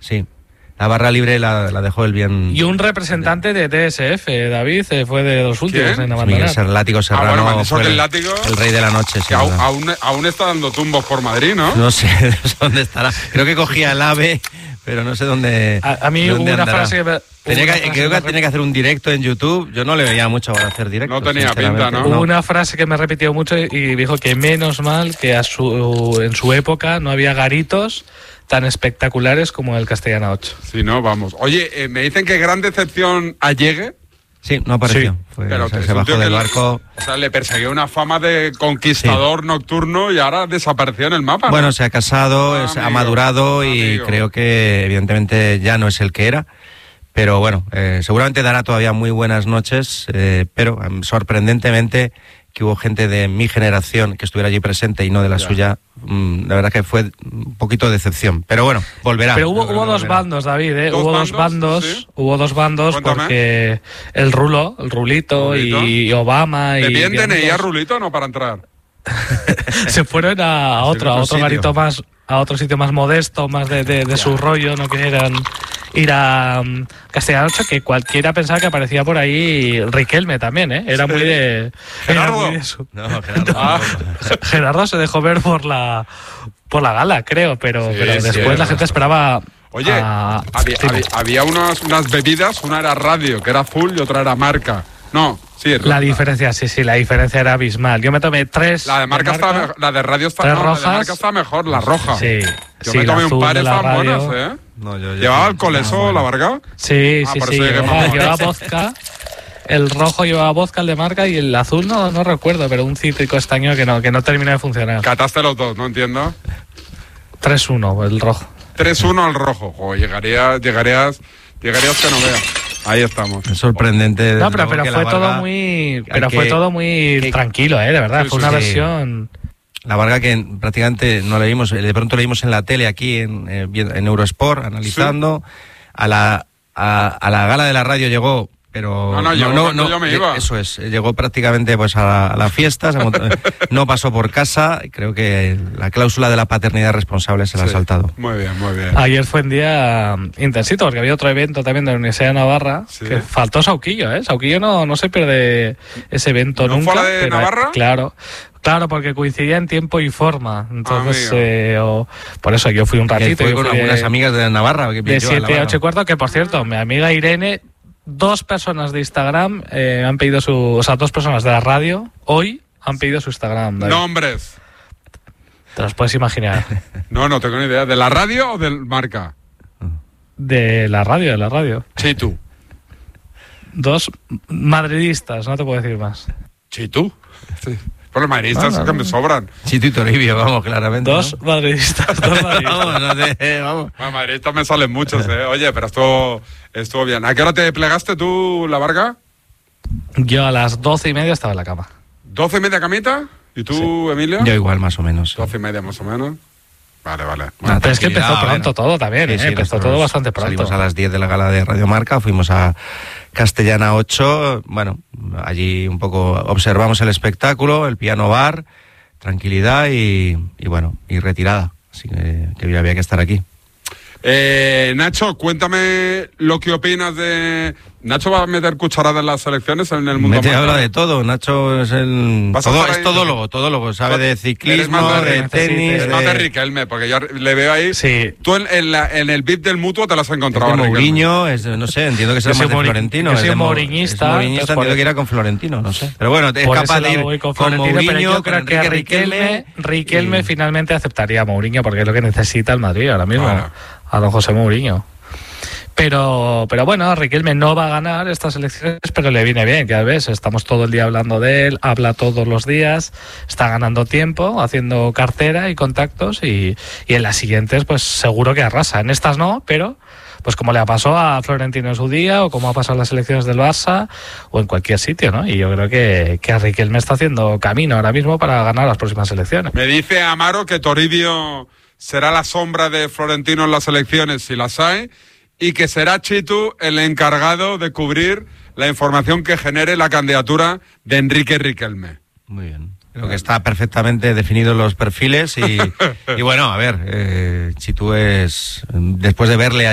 Sí. La barra libre la dejó el bien. Y un representante de DSF, David, fue de los últimos en abandonar. Miguel Látigo Serrano fue el látigo, el rey de la noche. Que aún está dando tumbos por Madrid, ¿no? No sé dónde estará. Creo que cogía el AVE, pero no sé dónde. A mí hubo una frase que creo que tenía que hacer un directo en YouTube. Yo no le veía mucho para hacer directo. No tenía pinta, ¿no? Hubo una frase que me repitió mucho y dijo que menos mal que en su época no había garitos tan espectaculares como el Castellana 8. Sí, no, vamos. Oye, me dicen que gran decepción a Llegue. Sí, no apareció. Sí, pero se bajó del barco. O sea, le perseguía una fama de conquistador nocturno y ahora desapareció en el mapa, ¿no? Bueno, se ha casado, ha madurado y creo que evidentemente ya no es el que era. Pero bueno, seguramente dará todavía muy buenas noches, pero sorprendentemente que hubo gente de mi generación que estuviera allí presente y no de la suya. La verdad que fue un poquito de decepción. Pero bueno, volverá. Pero hubo dos bandos, David, ¿eh? Hubo dos bandos Cuéntame. Porque el Rulito y Obama... ¿Te piden DNI a Rulito o no para entrar? Se fueron a otro garito más, a otro sitio más modesto, más de su rollo, no querían ir a Castellana 8, que cualquiera pensaba que aparecía por ahí Riquelme también, ¿eh? Era muy de... ¿Gerardo? Gerardo se dejó ver por la gala, creo, pero después la gente esperaba... Oye, había unas bebidas, una era radio, que era full, y otra era marca. No, sí. La diferencia era abismal. Yo me tomé 3. La de marca está, la de radio está, rojas. La de marca está mejor, la roja. Sí. Yo me tomé un par, estaban buenas, ¿eh? No, ¿Llevaba alcohol eso, la Varga? Sí. Llevaba vodka. El rojo llevaba vodka, el de marca, y el azul no recuerdo, pero un cítrico estaño que no terminó de funcionar. Cataste los dos, no entiendo. 3-1 el rojo. 3-1 al rojo. Joder, llegarías que no veas. Ahí estamos. Es sorprendente. No, pero fue todo muy... fue todo muy tranquilo, de verdad. Fue una versión... La Varga que prácticamente no leímos, de pronto leímos en la tele aquí en Eurosport, analizando. Sí. A la gala de la radio llegó, pero yo me iba. Eso es, llegó prácticamente pues a la fiesta, no pasó por casa. Creo que la cláusula de la paternidad responsable se la ha saltado. Muy bien. Ayer fue un día intensito, porque había otro evento también de la Universidad de Navarra, que faltó Sauquillo, Sauquillo no se pierde ese evento nunca. ¿No fue la de Navarra? Claro, porque coincidía en tiempo y forma. Entonces, por eso yo fui un ratito. Fui con algunas amigas de Navarra. De 7 a 8 y cuarto, que por cierto, mi amiga Irene, 2 personas de Instagram han pedido dos personas de la radio, hoy han pedido su Instagram. David. ¡Nombres! Te los puedes imaginar. No tengo ni idea. ¿De la radio o del marca? De la radio. Chitu. 2 madridistas, no te puedo decir más. ¿Chitu? Sí. Por los madridistas que me sobran. Chitu y Toribio, vamos, claramente. 2 madridistas. Vamos. Bueno, madridistas me salen muchos, Oye, pero estuvo bien. ¿A qué hora te plegaste tú, la Varga? Yo a las 12:30 estaba en la cama. ¿12:30 camita? ¿Y tú, Emilio? Yo igual, más o menos. 12:30 más o menos. Vale. Bueno, pero es que empezó pronto todo también, empezó todo bastante pronto. Salimos a las 10 de la gala de Radio Marca, fuimos a Castellana 8, bueno, allí un poco observamos el espectáculo, el piano bar, tranquilidad y retirada, así que había que estar aquí. Nacho, cuéntame lo que opinas de... ¿Nacho va a meter cucharadas en las selecciones en el mundo? Habla de todo. Nacho es es todólogo, sabe de ciclismo, de tenis. Es más de Riquelme, porque yo le veo ahí. Sí. Tú en el VIP del Mutuo te lo has encontrado. Es de Mourinho, no sé, entiendo que es más de Florentino. Yo soy mouriñista. Entiendo que era con Florentino, no sé. Pero bueno, es capaz de ir con Mourinho, pero yo creo que Riquelme finalmente aceptaría a Mourinho, porque es lo que necesita el Madrid ahora mismo. Bueno. A don José Mourinho. Pero bueno, Riquelme no va a ganar estas elecciones, pero le viene bien, ya ves, estamos todo el día hablando de él, habla todos los días, está ganando tiempo, haciendo cartera y contactos, y en las siguientes pues seguro que arrasa. En estas no, pero pues como le pasó a Florentino en su día, o como ha pasado en las elecciones del Barça, o en cualquier sitio, ¿no? Y yo creo que Riquelme está haciendo camino ahora mismo para ganar las próximas elecciones. Me dice Amaro que Toribio será la sombra de Florentino en las elecciones, si las hay, y que será Chitu el encargado de cubrir la información que genere la candidatura de Enrique Riquelme. Muy bien. Creo que está perfectamente definidos los perfiles y bueno, a ver, Chitu es, después de verle